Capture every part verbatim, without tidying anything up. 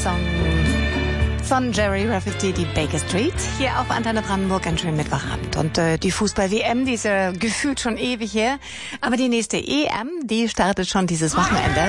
Song von Jerry Rafferty, die Baker Street, hier auf Antenne Brandenburg, einen schönen Mittwochabend. Und äh, die Fußball-W M, die ist ja gefühlt schon ewig her, aber die nächste E M, die startet schon dieses Wochenende.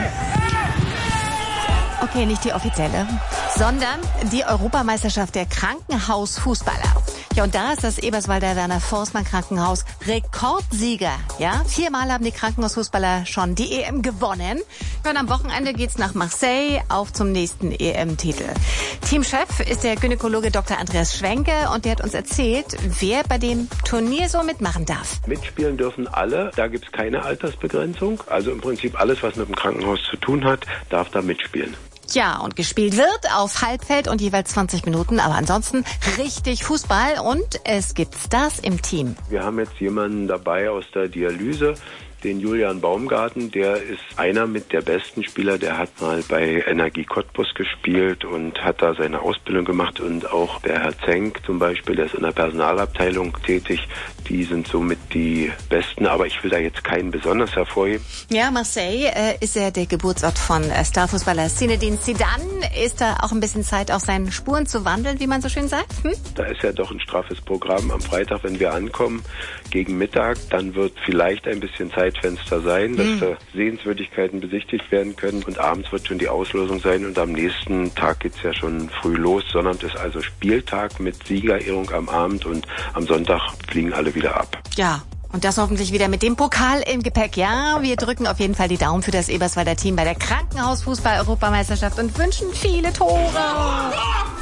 Okay, nicht die offizielle, sondern die Europameisterschaft der Krankenhausfußballer. Ja, und da ist das Eberswalder Werner Forstmann Krankenhaus Rekordsieger. Ja, viermal haben die Krankenhausfußballer schon die E M gewonnen. Ja, und am Wochenende geht's nach Marseille auf zum nächsten E M-Titel. Teamchef ist der Gynäkologe Doktor Andreas Schwenke und der hat uns erzählt, wer bei dem Turnier so mitmachen darf. Mitspielen dürfen alle, da gibt's keine Altersbegrenzung. Also im Prinzip alles, was mit dem Krankenhaus zu tun hat, darf da mitspielen. Ja, und gespielt wird auf Halbfeld und jeweils zwanzig Minuten, aber ansonsten richtig Fußball und es gibt Stars im Team. Wir haben jetzt jemanden dabei aus der Dialyse, den Julian Baumgarten, der ist einer mit der besten Spieler, der hat mal bei Energie Cottbus gespielt und hat da seine Ausbildung gemacht und auch der Herr Zenk zum Beispiel, der ist in der Personalabteilung tätig, die sind somit die Besten, aber ich will da jetzt keinen besonders hervorheben. Ja, Marseille äh, ist ja der Geburtsort von äh, Starfußballer Zinedine Zidane. Ist da auch ein bisschen Zeit, auch seinen Spuren zu wandeln, wie man so schön sagt? Hm? Da ist ja doch ein straffes Programm am Freitag, wenn wir ankommen, gegen Mittag, dann wird vielleicht ein bisschen Zeitfenster sein, dass mhm. da Sehenswürdigkeiten besichtigt werden können und abends wird schon die Auslosung sein und am nächsten Tag geht's ja schon früh los. Sonnabend ist also Spieltag mit Siegerehrung am Abend und am Sonntag fliegen alle wieder ab. Ja. Und das hoffentlich wieder mit dem Pokal im Gepäck. Ja, wir drücken auf jeden Fall die Daumen für das Eberswalder Team bei der Krankenhausfußball-Europameisterschaft und wünschen viele Tore.